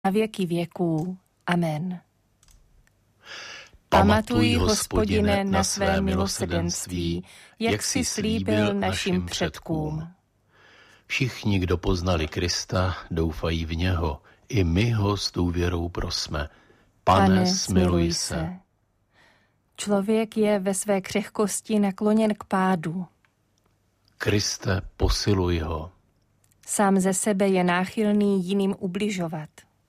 na věky věků. Amen. Pamatuj, Hospodine, na své milosrdenství, jak jsi slíbil našim předkům. Všichni, kdo poznali Krista, doufají v něho. I my ho s důvěrou prosme. Pane, smiluj se. Člověk je ve své křehkosti nakloněn k pádu. Kriste, posiluj ho. Sám ze sebe je náchylný jiným ubližovat.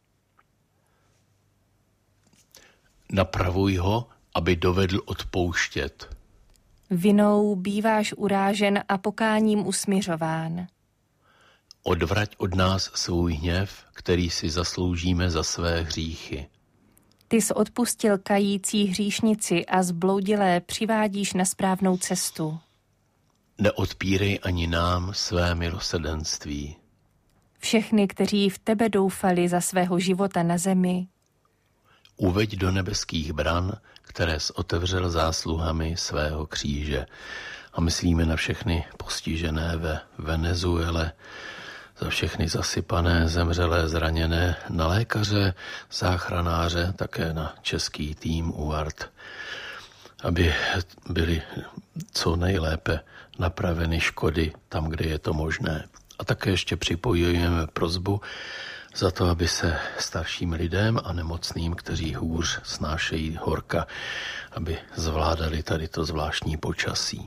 Napravuj ho, aby dovedl odpouštět. Vinou býváš urážen a pokáním usmiřován. Odvrať od nás svůj hněv, který si zasloužíme za své hříchy. Ty jsi odpustil kající hříšnici a zbloudilé přivádíš na správnou cestu. Neodpírej ani nám své milosrdenství. Všechny, kteří v tebe doufali za svého života na zemi, uveď do nebeských bran, které jsi otevřel zásluhami svého kříže. A myslíme na všechny postižené ve Venezuele, za všechny zasypané, zemřelé, zraněné, na lékaře, záchranáře, také na český tým UART, aby byly co nejlépe napraveny škody tam, kde je to možné. A také ještě připojujeme prosbu za to, aby se starším lidem a nemocným, kteří hůř snášejí horka, aby zvládali tady to zvláštní počasí.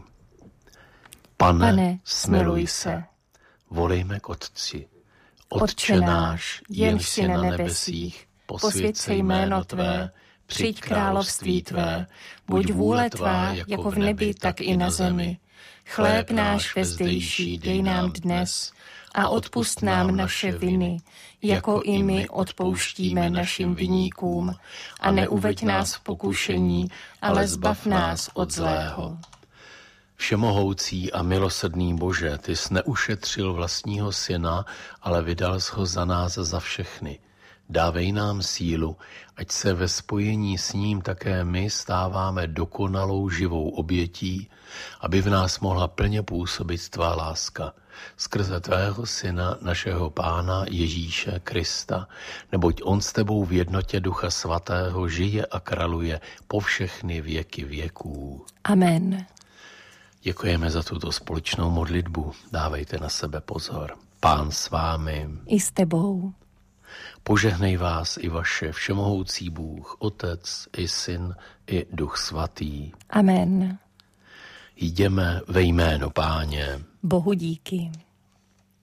Pane, smiluj se. Volejme k Otci. Otče náš, jenž jsi na nebesích, posvěť se jméno Tvé, přijď království Tvé, buď vůle Tvá jako v nebi, tak i na zemi. Chléb náš vezdejší dej nám dnes a odpusť nám naše viny, jako i my odpouštíme našim viníkům. A neuveď nás v pokušení, ale zbav nás od zlého. Všemohoucí a milosrdný Bože, ty jsi neušetřil vlastního syna, ale vydal jsi ho za nás za všechny. Dávej nám sílu, ať se ve spojení s ním také my stáváme dokonalou živou obětí, aby v nás mohla plně působit tvá láska. Skrze tvého syna, našeho Pána Ježíše Krista, neboť on s tebou v jednotě Ducha Svatého žije a králuje po všechny věky věků. Amen. Děkujeme za tuto společnou modlitbu. Dávejte na sebe pozor. Pán s vámi. I s tebou. Požehnej vás i vaše všemohoucí Bůh, Otec i Syn i Duch Svatý. Amen. Jdeme ve jménu Páně. Bohu díky.